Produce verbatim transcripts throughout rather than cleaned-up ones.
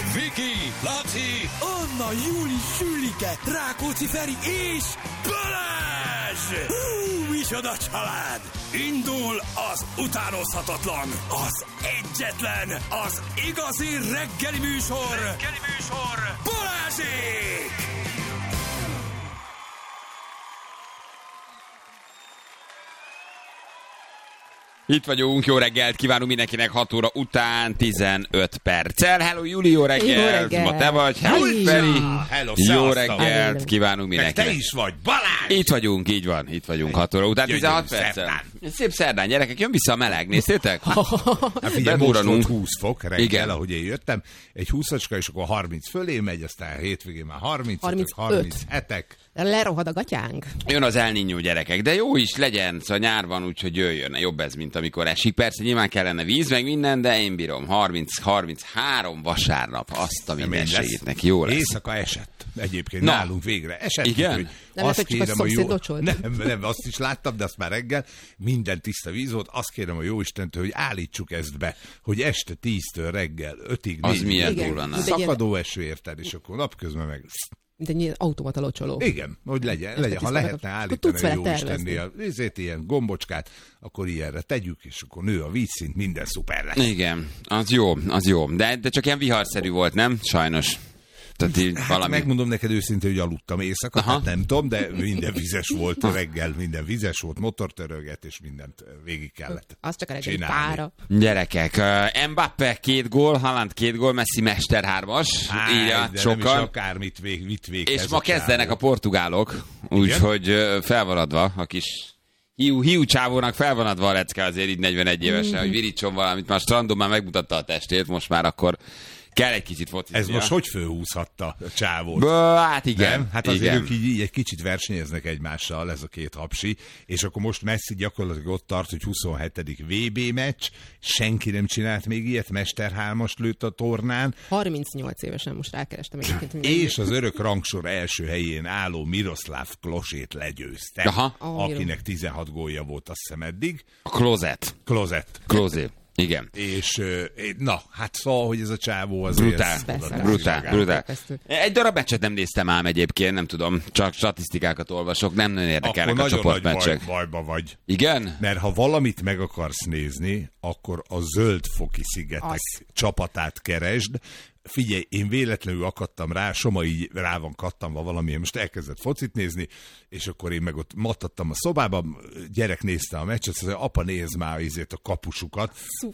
Viki, Laci, Anna, Júli, Sülike, Rákóczi Feri és Balázs! Hú, micsoda család! Indul az utánozhatatlan, az egyetlen, az igazi reggeli műsor, reggeli műsor, Balázsék! Itt vagyunk, jó reggelt kívánunk mindenkinek, hat óra után tizenöt perccel. Hello Júli, jó reggelt! Jó reggelt. Ma te vagy, hello Feri! Hello, Jó szevasztok. reggelt kívánunk Meg mindenkinek. te is vagy, Balázs! Itt vagyunk, így van, itt vagyunk, hat óra után Gyönyörű tizenhat perccel. szerdán. Szép szerdán, gyerekek, jön vissza a meleg, néztétek? Hát figyelj, most Bedurranunk. volt húsz fok reggel, Igen. ahogy én jöttem. Egy húszocska, és akkor harminc fölé megy, aztán hétvégén már harminc, harmincöt. harminchetek. Lerohad a gatyánk. Jön az El Niño, gyerekek, de jó is legyen, szóval nyár van, úgyhogy jöjjön. Jobb ez, mint amikor esik. Persze nyilván kellene víz, meg minden, de én bírom. harminc harminchárom vasárnap, azt a mindenségét neki. Jó lesz. Éjszaka esett. Egyébként Na. nálunk végre esett. Igen? úgyhogy Nem azt lehet, hogy csak a kérem a szomszéd jó... locsolt? Nem, nem, azt is láttam, de azt már reggel minden tiszta víz volt. Azt kérem a Jóistentől, hogy állítsuk ezt be, hogy este tíztől reggel ötig, Az négyig milyen Igen. durva. Mint egy ilyen- szakadó eső, érted, és akkor napközben meg... Mint egy ilyen automata locsoló. Igen, hogy legyen, legyen. Ha tiszta lehetne meg- állítani tudsz a vele jó istenné tervezni. a ezért ilyen gombocskát, akkor ilyenre tegyük, és akkor nő a vízszint, minden szuper lesz. Igen, az jó, az jó. De, de csak ilyen viharszerű volt, nem? Sajnos. Tehát így Hát valami... megmondom neked őszintén, hogy aludtam éjszaka, Aha. hát nem tudom, de minden vizes volt reggel, minden vizes volt, motortöröget, és mindent végig kellett Az csak a reggeli csinálni. pára. Gyerekek, uh, Mbappé két gól, Haaland két gól, Messi mester hármas, Áj, írja de nem is sokan. akármit vég, vitt véghez. És ma a kezdenek a csávó. portugálok, úgyhogy uh, fel van adva a kis hiú, hiú csávónak fel van adva a lecke azért így negyvenegy évesen, Mhm. hogy virítson valamit. Már strandon már megmutatta a testét, most már akkor kell egy kicsit focizni. Ez most hogy fölhúzhatta a csávót? Bö, hát igen. Nem? Hát azért igen. ők így, így egy kicsit versenyeznek egymással, ez a két hapsi, és akkor most Messi gyakorlatilag ott tart, hogy huszonhetedik vé bé meccs, senki nem csinált még ilyet, mesterhármast lőtt a tornán, harmincnyolc évesen most rákerestem egyébként. hogy és az örök rangsor első helyén álló Miroslav Klosét legyőzte, Aha. akinek tizenhat gólja volt, azt hiszem eddig. A closet. Klozett. Closé. Igen. És ö, na, hát szóval, hogy ez a csávó azért... Brutál, ez- Persze. brutál, brutál. Elképesztő. Egy darab meccset nem néztem ám egyébként, nem tudom, csak statisztikákat olvasok, nem nagyon érdekelnek Akkor a nagyon nagy baj, csoportmeccsek. bajba vagy. Igen? Mert ha valamit meg akarsz nézni, akkor a Zöld-foki szigetek Az. csapatát keresd. Figyelj, én véletlenül akadtam rá, Soma így rá van kattamva valamilyen, most elkezdett focit nézni, és akkor én meg ott mattattam a szobában, gyerek nézte a meccset, azt mondja, apa, nézd már ezért a kapusukat.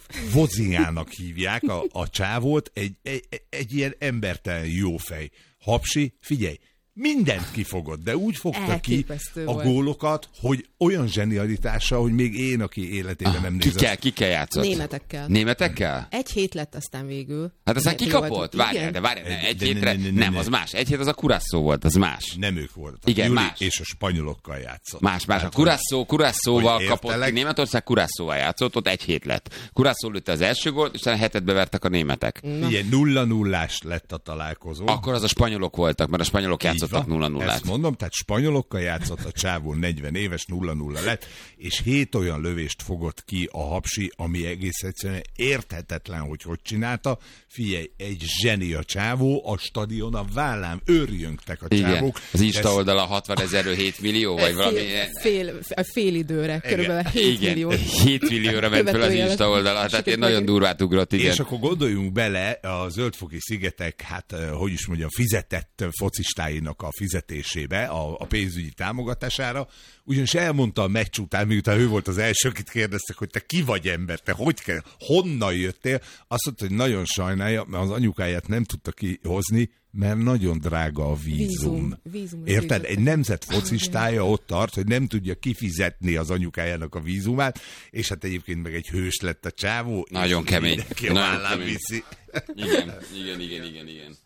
Voziának hívják a, a csávót, egy, egy, egy ilyen embertelen jófej. Hapsi, figyelj, mindent kifogott, de úgy fogta ki Elképesztő a volt. gólokat, hogy olyan zsenialitása, hogy még én, aki életében nem Ki nézett. kell, ki kell játszott? Németekkel. Németekkel? Egy hét lett aztán végül. Hát aztán Mert kikapott? voltunk. Várjál, Igen. de várjál, ne, egy De ne, hétre, ne, ne, ne, nem, ne. az más. Egy hét az a Curaçao volt, az más. Nem ők voltak. Igen, Júli más. és a spanyolokkal játszott. Más, más. A Hát, Curaçao, Curaçaóval hogy kapott ki értelek? Németország, Curaçaóval játszott, ott egy hét lett. Curaçao lőtte az első gólt, és utána hetet bevertek a németek. Ugye nulla nullás lett a találkozó. Akkor az a spanyolok voltak, mert a spanyolok Így játszottak van. nulla nullát. Ezt mondom, tehát spanyolokkal játszott, a csávó negyven éves, nulla nulla lett, és hét olyan lövést fogott ki a hapsi, ami egész egyszerűen érthetetlen, hogy hogy csinálta. Figyelj, egy zseni a csávó, a stadion a vállám, őrjöngtek a Igen, csávók. az Insta Ez- oldala hatvanezerről hét millió, vagy valami. Fél, fél, a fél időre, körülbelül hét Igen, millió. hét millióra ment fel az Követőjel. Insta oldala, tehát Sikerült én nagyon meg- durvát ugrott, igen. És akkor gondoljunk bele a Zöld-foki szigetek, hát eh, hogy is mondjam, fizetett focistáinak a fizetésébe, a, a pénzügyi támogatására, ugyanis elmondta a meccs után, miután ő volt az első, akit kérdeztek, hogy te ki vagy ember, te hogy kell, honnan jöttél, azt mondta, hogy nagyon sajnálja, mert az anyukáját nem tudta kihozni, mert nagyon drága a vízum. Vízum, vízum, Érted? vízum. Egy nemzet focistája ott tart, hogy nem tudja kifizetni az anyukájának a vízumát, és hát egyébként meg egy hős lett a csávó. Nagyon és kemény. mindenki a Nagyon vállán kemény. viszi. Igen, igen, igen, igen, igen.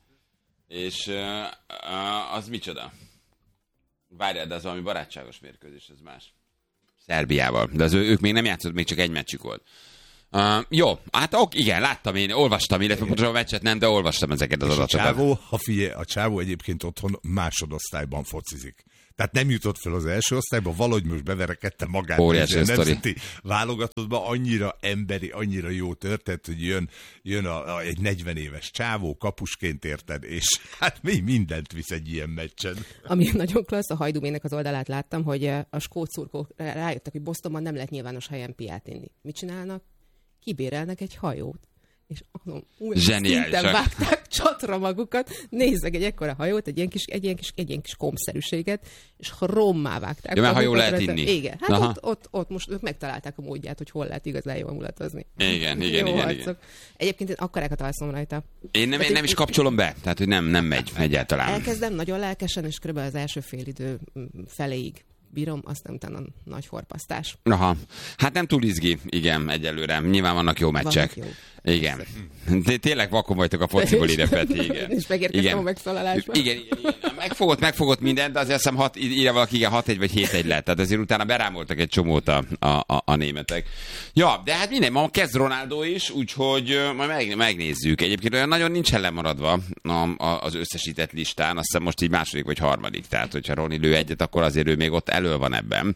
És uh, uh, az micsoda? Várjál, de az valami barátságos mérkőzés, ez más. Szerbiával. De az, ő- ők még nem játszott, még csak egy meccsük volt. Uh, jó, hát ok, igen, láttam én, olvastam, illetve pontosan a meccset nem, de olvastam ezeket az És a adatokat. csávó, ha figyelj, a csávó egyébként otthon másodosztályban focizik. Tehát nem jutott fel az első osztályba, valahogy most beverekedte magát. Óriási a sztori. nemzeti válogatottba, annyira emberi, annyira jó történt, hogy jön, jön a, a, egy negyven éves csávó, kapusként érted, és hát mi mindent visz egy ilyen meccsen. Ami nagyon klassz, a Hajdumének az oldalát láttam, hogy a skót szurkolók rájöttek, hogy Bostonban nem lehet nyilvános helyen piát inni. Mit csinálnak? Kibérelnek egy hajót. És mondom, újra szinten vágták csatra magukat, nézzek egy ekkora hajót, egy ilyen kis, egy ilyen kis, egy ilyen kis komszerűséget, és rommá vágták. Ja, mert hajó lehet inni. Igen, hát ott, ott, ott most ők megtalálták a módját, hogy hol lehet igazán jól mulatozni. Igen, igen, Jó igen, harcok. igen. Egyébként én akkorákat alszom rajta. Én nem, én nem is kapcsolom be, tehát hogy nem, nem megy egyáltalán. Elkezdem nagyon lelkesen, és kb. Az első félidő feléig bírom, aztán utána nagy horpasztás. Aha. Hát nem túl izgi, igen, egyelőre. Nyilván vannak jó meccsek. Vannak Igen. Tényleg vakon vagytok a fociból ide, Peti, igen. És megérkeztem igen. a megszólalásba. Igen, igen, igen. Megfogott, megfogott mindent, de azért azt hiszem hat, írja valaki, igen, hat egy vagy hét egy lett. Tehát azért utána berámoltak egy csomót a, a, a, a németek. Ja, de hát minden, ma kezd Ronaldo is, úgyhogy majd meg, megnézzük. Egyébként olyan nagyon nincsen lemaradva a, a, az összesített listán, azt hiszem most így második vagy harmadik. Tehát, hogyha Roni lő egyet, akkor azért ő még ott elő van ebben.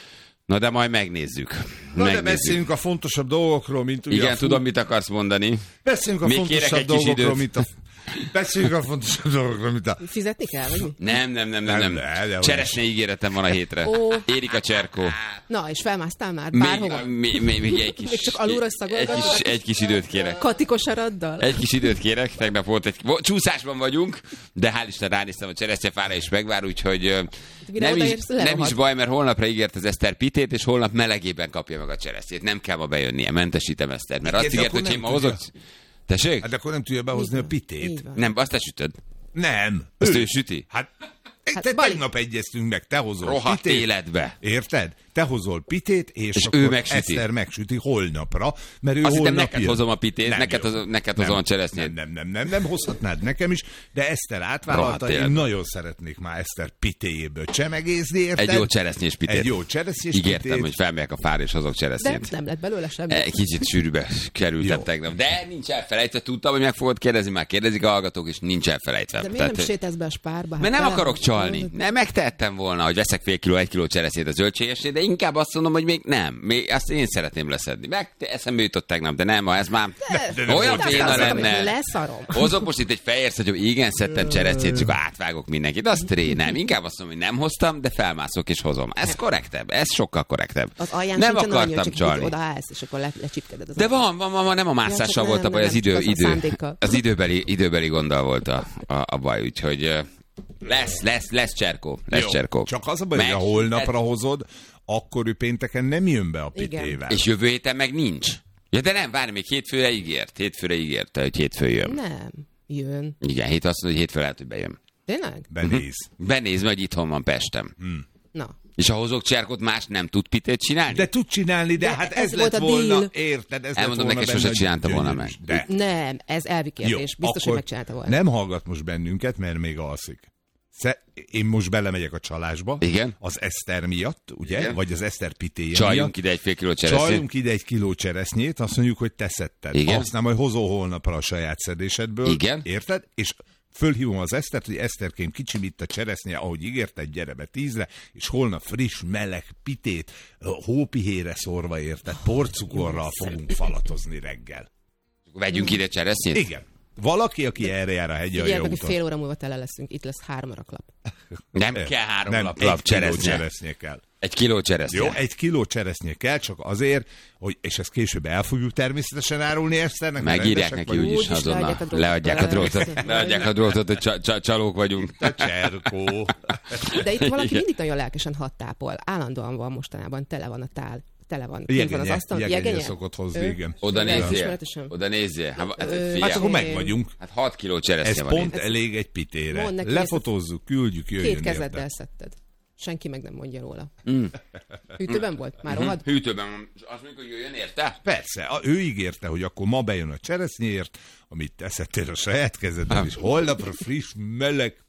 Na de majd megnézzük. Na megnézzük. de beszéljünk a fontosabb dolgokról, mint ugye Igen, a tudom, mit akarsz mondani. Beszéljünk a Még fontosabb dolgokról, mint a... Beszéljünk a fontosabb dolgokról, mint a... Fizetni kell, vagy mi? Nem, nem, nem, nem. Nem, nem. de- de- Cseresznye ígéretem van a hétre. Ó. Érika Cserkó. Na, és felmásztál már bárhova? Még, még, még egy kis... Még csak alulról egy, szagolgatod? kis, egy kis időt kérek. Katikos araddal? Egy kis időt kérek, tegnap volt egy... Csúszásban vagyunk, de hál' Isten ránéztem a cseresznyefára és megvár, úgyhogy ö, Mire nem is, odaérsz, nem lerohad. is baj, mert holnapra ígért az Eszter pitét, és holnap melegében kapja meg a cseresznyét. Nem kell ma bejönnie, mentesítem Eszter, mert Igen, azt de ígért, akkor hogy én nem ma tudja. hozok... Tessék? Hát akkor nem tudja behozni a Így pitét. van. Nem, azt te sütöd. Nem. Azt ő süti. Hát, Hát te Bali- tegnap egyeztünk meg, te hozol Rohadt pitét. életbe. Érted? Te hozol pitét, és, És akkor ő megsüti. Eszter megsüti holnapra, mert ő Azt hittem, holnap neked jön. hozom a pitét, Nem neked jó. hozom- neked Nem, hozom a cseresznyét. Nem, nem, nem, nem, nem hozhatnád nekem is, de Eszter átvállalta, Rohadt én életbe. nagyon szeretnék már Eszter pitéjéből csemegézni, érted? Egy jó cseresznyés pitét. Egy jó cseresznyés Ígértem, pitét. hogy felmegyek a fára és hozok De cseresznyét. nem lett belőle semmi. Egy kicsit sűrűbe kerültem Jó. tegnap. De nincs elfelejtve, tudtam, hogy meg fogod kérdezni, már kérdezik a hallgatók, és nincs elfelejtve. De miért nem sétálsz be a spárba? mert nem tele akarok van- csalni. Nem, megtehettem volna, hogy veszek fél kiló, egy kiló cseresznyét a zöldségesnél, de inkább azt mondom, hogy még nem. Még azt én szeretném leszedni. Meg eszembe jutott tegnap, de nem, ez már de nem olyan volt. béna Azt mondom, lenne. hogy leszarom. Hozok most itt egy fehér, hogy igen, szedtem cseresznyét, csak átvágok mindenkit. Azt ré, nem. Inkább azt mondom, hogy nem hoztam, de felmászok és hozom. Ez korrektebb, ez sokkal korrektebb. Az alján Nem sincsen annyi, akartam csak csalni. így odaállsz, és akkor le, lecsipkeded az De alján. van, van, van, van, nem a mászással csak volt a nem, baj, nem, az idő, csak az a idő, szándékkal. az időbeli, időbeli gonddal volt a, a, a baj, úgyhogy ö, lesz, lesz, lesz Cserkó, lesz Jó, Cserkó. Csak az a baj, hogy Meg- ha holnapra hozod, akkor ő pénteken nem jön be a Igen. pitével. És jövő héten meg nincs. Ja, de nem, várj, még hétfőre ígért, hétfőre ígérte, hogy hétfő jön. Nem, jön. Igen, hét azt mondja, hogy hétfő lehet, hogy bejön. Tényleg? Benéz. Benézve, hogy itthon van Pestem. Na. És ha hozok Cserkót, más nem tud pitét csinálni? De tud csinálni, de, De hát ez ez, volt lett a volna, deal. érted? Ez Elmondom lett neki, volna sose benne, csinálta volna gyönyörűs. meg. De. Nem, ez elvi kérdés. Biztos, akkor hogy megcsinálta volna. Nem hallgat most bennünket, mert még alszik. Sze- én most belemegyek a csalásba. Igen. Az Eszter miatt, ugye? Igen. Vagy az Eszter pitéje Csaljunk miatt. ide egy fél kiló cseresznyét. Csaljunk ide egy kiló cseresznyét, azt mondjuk, hogy te szedted. Igen. Aztán majd hozol holnapra a saját szedésedből. Igen. Érted? És fölhívom az Esztert, hogy Eszterkém, kicsim itt a cseresznye, ahogy ígérted, gyere be tízre, és holnap friss, meleg pitét, hópihére szórva, érted, porcukorral fogunk falatozni reggel. Vegyünk ide cseresznyét? Igen. Valaki, aki erre jár a hegyi Figyelj, meg, hogy úton. fél óra múlva tele leszünk. Itt lesz három raklap. Nem kell három Nem, lap, egy lap kiló cseresznye. cseresznye kell. Egy kiló cseresznye. Jó, egy kiló cseresznye kell, csak azért, hogy, és ezt később el fogjuk természetesen árulni Eszternek. mert Megírják rendesek neki vagyunk. úgyis Úgyis azonnal. leadják a drótot. Leadják a drótot. Leadják a drótot, hogy csa- csa- csalók vagyunk. Te Cserkó. De itt valaki Igen. mindig nagyon lelkesen hattápol. Állandóan van mostanában, tele van a tál. Tele van. Kint van az Jegenye, asztalon. jegenye Jegenye? szokott hozni, Ö, igen. Oda Igen, nézzél. ismeretesen. Oda nézzél. Hát, hát, Ö, figyelj. Hát akkor Én- meg vagyunk. Hát hat kiló Ez cseresznye van pont itt. elég egy pitére. Mondd neki, Lefotózzuk, küldjük, jöjjön. Két kezeddel érte. szedted. Senki meg nem mondja róla. Mm. Hűtőben volt? Már rohad? Hűtőben van. Azt mondjuk, hogy jöjjön érte? Persze, a, ő ígérte, hogy akkor ma bejön a cseresznyéért, amit teszettél a saját kezeddel, és holnapra friss, meleg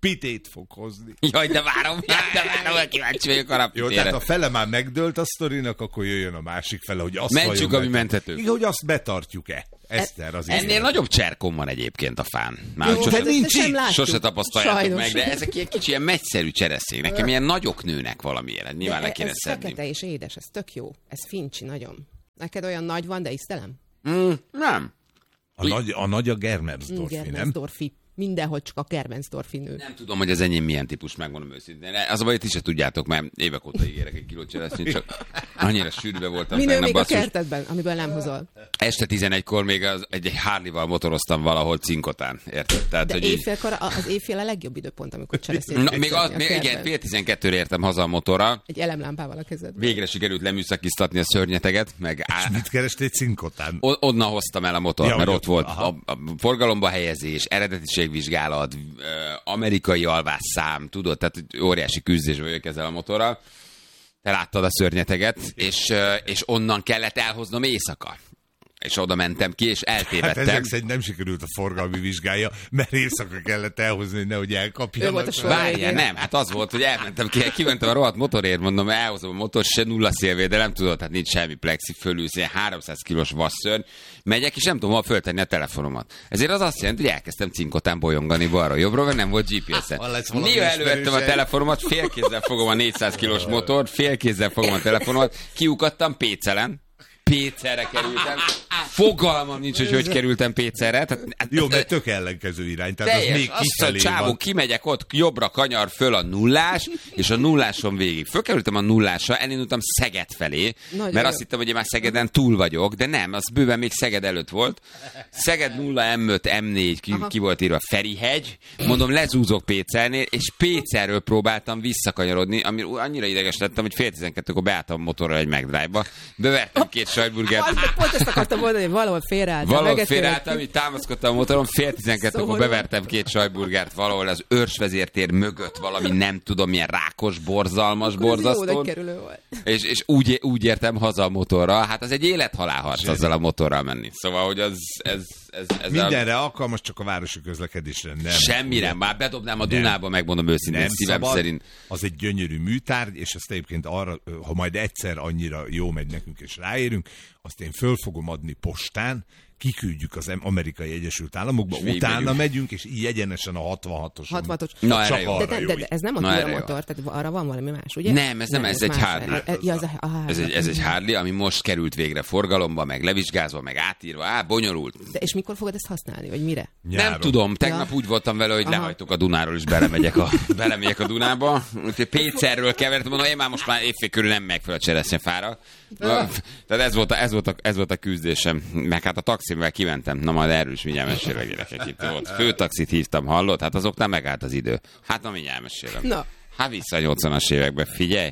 pitét fog hozni. Jaj, de várom, jaj, de várom, hogy kíváncsi vagyok a Jó, tehát a fele már megdőlt a sztorinak, akkor jöjjön a másik fele, hogy azt mentsük, ami mentető. Igen, hogy azt betartjuk-e. Eszter, az ennél izé. nagyobb cserkom van egyébként a fán. Már Jó, sose, de nincs így. sose tapasztaljátok Sajnos. meg, de ezek ilyen kicsi, ilyen megyszerű csereszék. Nekem ilyen nagyok nőnek valamiért. Nyilván de le kéne ez szedni. fekete és édes, ez tök jó. Ez fincsi nagyon. Neked olyan nagy van, de íztelem? Mm, nem. A nagy, a nagy a Germersdorfi, nem? Germersdorfi. Mindenhol csak a Germersdorfi nő. Nem tudom, hogy az enyém milyen típus, megmondom őszintén. Az a baj, ti se tudjátok, mert évek óta ígérek egy kilót cseresznyét, csak annyira sűrűbe voltam. Mi nő még basszus. a kertedben, amiből nem hozol? Este tizenegykor még az, egy, egy Harley-val motoroztam valahol Cinkotán, érted? Tehát, De hogy így... éjfélkor, az éjfél a legjobb időpont, amikor cseresznyét. Na, még az, még, igen, fél tizenkettőre értem haza a motorral. Egy elemlámpával a kezedben. Végre sikerült leműszakiztatni a szörnyeteget, meg És á... mit kerestél Cinkotán? O- onnan hoztam el a motor, Ja, mert ugye, ott volt aha. a, a forgalomba helyezés, eredetiségvizsgálat, ö, amerikai alvásszám, tudod, tehát óriási küzdés vagyok ezzel a motorral. Te láttad a szörnyeteget, és, ö, és onnan kellett elhoznom éjszaka. És oda mentem ki, és Hát eltévedtem. ezek szerint nem sikerült a forgalmi vizsgája, mert éjszaka kellett elhozni, hogy nehogy elkapjanak. Ő volt a sor. Várjál, nem, hát az volt, hogy elmentem ki, kimentem a rohadt motorért, mondom, elhozom a motor, se nulla szélvéd, de nem tudod, hát nincs semmi plexi, fölülsz, ilyen háromszáz kilós vasszörny, megyek, és nem tudom hol föltenni a telefonomat. Ezért az azt jelenti, hogy elkezdtem Cinkotán bolyongani balra-jobbra, mert nem volt gé pé es-en. Ha lesz valami Néha elővettem a ismerősei. telefonomat, félkézzel fogom a négyszáz kilós motort, félkézzel fogom a telefonomat, kiukadtam pécelen, pécerre kerültem. Fogalmam nincs, hogy hogy kerültem pécerre. Tehát, Jó, mert tök ellenkező irány, tehát az még azt a kifelé csávó, van. kimegyek ott, jobbra kanyar föl a nullás, és a nulláson végig. Fölkerültem a nullásra, elindultam Szeged felé, Nagyon mert jó. azt hittem, hogy én már Szegeden túl vagyok, de nem, az bőven még Szeged előtt volt. Szeged nulla em öt em négy, ki, ki volt írva Ferihegy, mondom, lezúzok Pécernél, és Pécerről próbáltam visszakanyarodni, ami annyira ideges lettem, hogy fél tizenkettőkor beálltam a motorral egy McDrive-ba, bevertem két sajtburgert, Az, pont ezt akartam mondani, hogy valahol félreálltam. valahol megettél félreálltam, egy- így támaszkodtam a motoron, fél tizenkettőkor Szóval- bevertem két sajtburgert valahol az őrsvezértér mögött, valami nem tudom, milyen rákos, borzalmas, Akkor ez jó borzasztó. nagy kerülő volt. És, és úgy, úgy értem haza a motorral, hát az egy élethalálharc azzal a motorral menni. Szóval, hogy az, ez, ez, ez Mindenre alkalmas, csak a városi közlekedésre nem. a... Semmire, már bedobnám a Dunába, megmondom őszintén, Nem szívem szabad. szerint. Az egy gyönyörű műtárgy, és ezt egyébként arra, ha majd egyszer annyira jó megy nekünk, és ráérünk, azt én föl fogom adni postán, kiküldjük az Amerikai Egyesült Államokba, És utána végigmegyünk. megyünk, és így egyenesen a hatvanhatoson. hatvanhatos. Na, erre Csak jó. De, arra de, jó. de, de ez nem a Na, erre jó. túramotor, tehát arra van valami más, ugye? Nem, ez nem, ez egy más. Harley. E- Ja, az a, a Harley. Ez egy, ez egy Harley, ami most került végre forgalomba, meg levizsgázva, meg átírva. Á, bonyolult. De és mikor fogod ezt használni, vagy mire? Nyáron. Nem tudom, tegnap Ja. úgy voltam vele, hogy Aha. lehajtok a Dunáról, és belemegyek a, belemegyek a Dunába. Úgyhogy Pécerről kevertem, mondom, én már most már évfél körül nem megyek fel a cseresznyefára. Na, tehát ez volt, a, ez, volt a, ez volt a küzdésem. Meg hát a taxival kimentem. Na majd erről is mindjárt mesélek, gyerekek. Itt volt. Főtaxit hívtam, hallott? Hát azoknál megállt az idő. Hát na mindjárt mesélem. Na. Hát vissza a nyolcvanas évekbe, figyelj.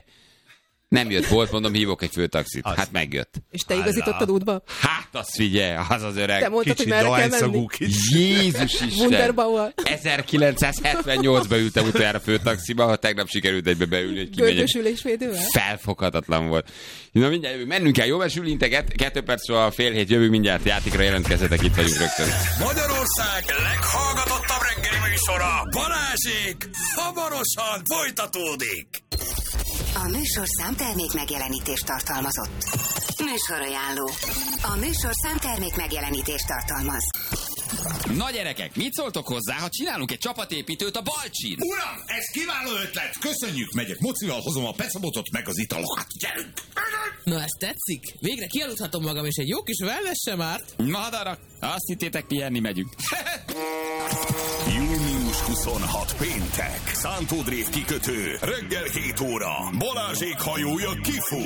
Nem jött, volt, mondom, hívok egy főtaxit. Az. Hát megjött. És te igazítottad útba? Hát azt figyelj, az az öreg. Te mondtad, Kicsit hogy merre kell dohányszagú, menni? kicsit. Jézus Isten! Wunderbauer. ezerkilencszázhetvennyolcban ültem utoljára főtaxiba, ha tegnap sikerült egybe beülni, hogy kimegyek. Gördösülésvédővel? Felfoghatatlan volt. Na mindjárt jövünk, mennünk kell, jó, mert sül integet, kettő perc a fél hét jövünk, mindjárt játékra jelentkezzetek, itt vagyunk rögtön. Magyarország leghallgatottabb reggeli műsora, Balázsék, hamarosan folytatódik. A műsorszám termék megjelenítést tartalmazott. Műsorajánló. A műsorszám termék megjelenítést tartalmaz. Na gyerekek, mit szóltok hozzá, ha csinálunk egy csapatépítőt a Balcsin? Uram, ez kiváló ötlet! Köszönjük, megyek mocival, hozom a pecabotot, meg az italokat. Gyerünk! Na, ez tetszik? Végre kialudhatom magam, és egy jó kis wellness sem árt. Madarak, azt hittétek, pihenni megyünk. június huszonhatodika péntek. Szántó Drév kikötő. Reggel hét óra. Balázsék hajója kifut.